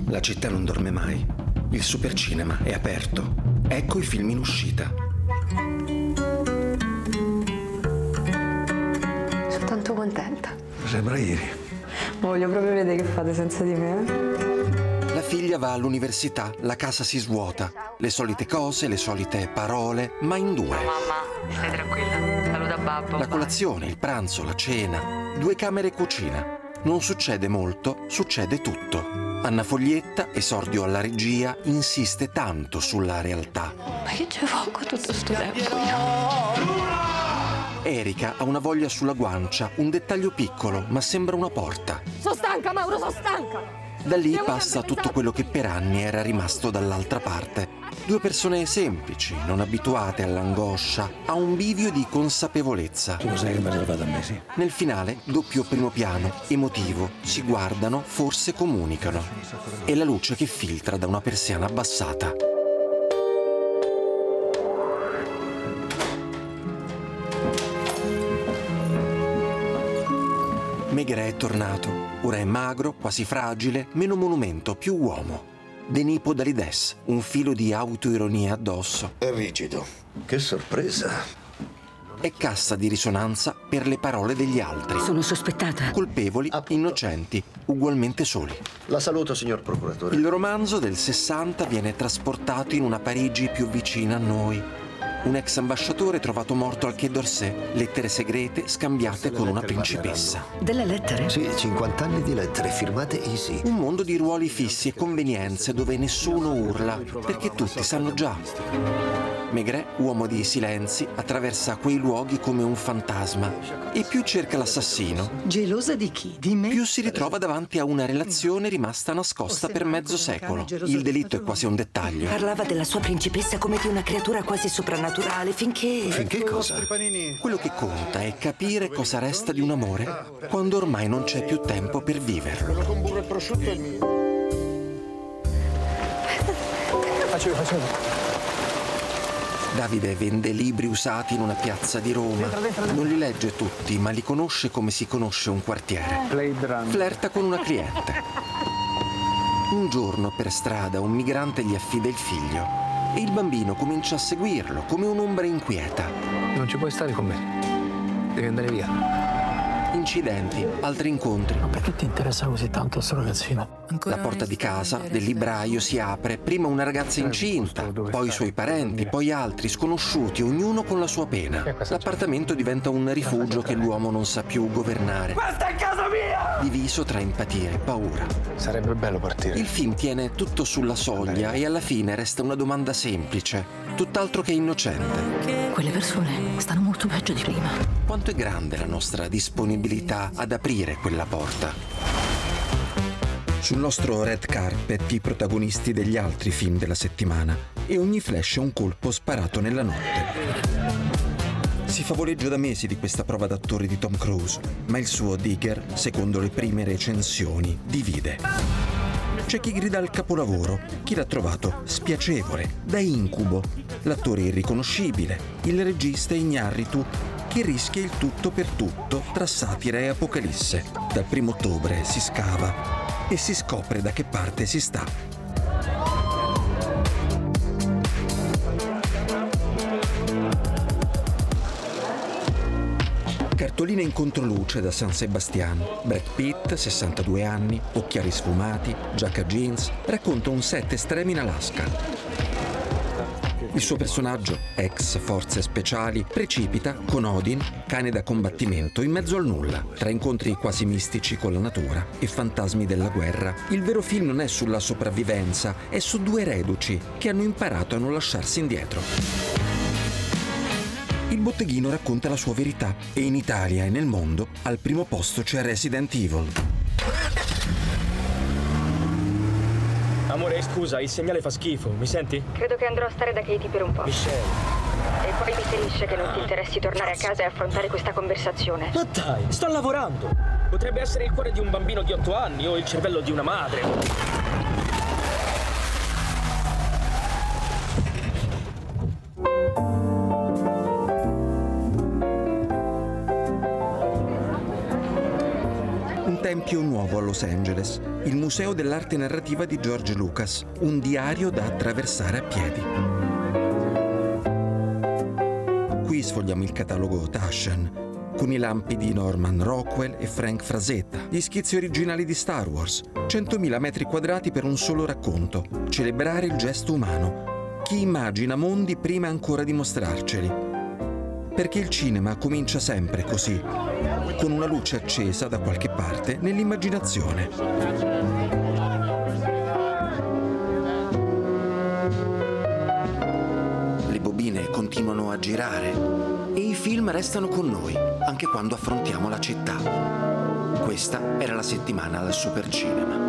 La città non dorme mai. Il supercinema è aperto. Ecco i film in uscita. Sono tanto contenta. Sembra ieri. Voglio proprio vedere che fate senza di me. La figlia va all'università, la casa si svuota. Le solite cose, le solite parole, ma in due. Mamma, stai tranquilla. Saluta babbo. La colazione, il pranzo, la cena. 2 camere e cucina. Non succede molto, succede tutto. Anna Foglietta, esordio alla regia, insiste tanto sulla realtà. Ma che ci faccio tutto sto tempo? Erika ha una voglia sulla guancia, un dettaglio piccolo, ma sembra una porta. Sono stanca, Mauro, sono stanca. Da lì passa tutto quello che per anni era rimasto dall'altra parte. 2 persone semplici, non abituate all'angoscia, a un bivio di consapevolezza. Tu lo sai che mi ha salvato a me, sì. Nel finale, doppio primo piano, emotivo, si guardano, forse comunicano. E la luce che filtra da una persiana abbassata. Maigret è tornato. Ora è magro, quasi fragile, meno monumento, più uomo. Denis Podalides, un filo di autoironia addosso. È rigido. Che sorpresa. È cassa di risonanza per le parole degli altri. Sono sospettata. Colpevoli, innocenti, ugualmente soli. La saluto, signor procuratore. Il romanzo del 60 viene trasportato in una Parigi più vicina a noi. Un ex ambasciatore trovato morto al Quai d'Orsay. Lettere segrete scambiate con una principessa. Delle lettere? Sì, 50 anni di lettere firmate Easy. Un mondo di ruoli fissi e convenienze dove nessuno urla, perché tutti sanno già. Maigret, uomo di silenzi, attraversa quei luoghi come un fantasma. E più cerca l'assassino, Gelosa di chi? Di me? più si ritrova davanti a una relazione rimasta nascosta per mezzo secolo. Il delitto è quasi un dettaglio. Parlava della sua principessa come di una creatura quasi soprannaturale, finché... Finché cosa? Quello che conta è capire cosa resta di un amore quando ormai non c'è più tempo per viverlo. Con burro e prosciutto è il mio. Davide vende libri usati in una piazza di Roma. Non li legge tutti, ma li conosce come si conosce un quartiere. Flirta con una cliente. Un giorno per strada un migrante gli affida il figlio e il bambino comincia a seguirlo come un'ombra inquieta. Non ci puoi stare con me. Devi andare via. Incidenti, altri incontri. Ma perché ti interessa così tanto sto ragazzino? La porta di casa del libraio si apre, prima una ragazza incinta, poi i suoi parenti, poi altri sconosciuti, ognuno con la sua pena. L'appartamento diventa un rifugio che l'uomo non sa più governare. Questa è casa mia! Diviso tra empatia e paura. Sarebbe bello partire. Il film tiene tutto sulla soglia e alla fine resta una domanda semplice, tutt'altro che innocente. Quelle persone stanno molto peggio di prima. Quanto è grande la nostra disponibilità ad aprire quella porta? Sul nostro red carpet i protagonisti degli altri film della settimana e ogni flash è un colpo sparato nella notte. Si favoleggia da mesi di questa prova d'attori di Tom Cruise, ma il suo Digger, secondo le prime recensioni, divide. C'è chi grida al capolavoro, chi l'ha trovato spiacevole, da incubo, l'attore irriconoscibile, il regista ignarritu, che rischia il tutto per tutto tra satira e apocalisse. Dal 1° ottobre si scava e si scopre da che parte si sta. Cartoline in controluce da San Sebastian. Brad Pitt, 62 anni, occhiali sfumati, giacca jeans, racconta un set estremo in Alaska. Il suo personaggio, ex forze speciali, precipita con Odin, cane da combattimento, in mezzo al nulla, tra incontri quasi mistici con la natura e fantasmi della guerra. Il vero film non è sulla sopravvivenza, è su 2 reduci che hanno imparato a non lasciarsi indietro. Il botteghino racconta la sua verità e in Italia e nel mondo al primo posto c'è Resident Evil. Amore, scusa, il segnale fa schifo, mi senti? Credo che andrò a stare da Katie per un po'. Michelle. E poi mi ferisce che non ti interessi tornare a casa e affrontare questa conversazione. Ma dai, sto lavorando! Potrebbe essere il cuore di un bambino di 8 anni o il cervello di una madre. Un tempio nuovo a Los Angeles, il Museo dell'Arte Narrativa di George Lucas, un diario da attraversare a piedi. Qui sfogliamo il catalogo Taschen, con i lampi di Norman Rockwell e Frank Frazetta, gli schizzi originali di Star Wars, 100.000 metri quadrati per un solo racconto, celebrare il gesto umano. Chi immagina mondi prima ancora di mostrarceli. Perché il cinema comincia sempre così, con una luce accesa da qualche parte nell'immaginazione. Le bobine continuano a girare e i film restano con noi, anche quando affrontiamo la città. Questa era la settimana al Supercinema.